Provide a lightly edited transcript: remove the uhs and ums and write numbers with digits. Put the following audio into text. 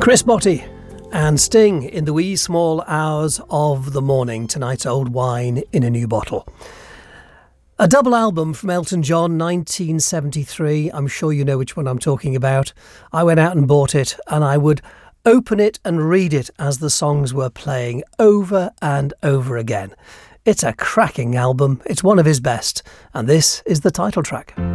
Chris Botti and Sting in the wee small hours of the morning. Tonight's Old Wine in a New Bottle. A double album from Elton John, 1973. I'm sure you know which one I'm talking about. I went out and bought it, and I would open it and read it as the songs were playing over and over again. It's a cracking album. It's one of his best, and this is the title track.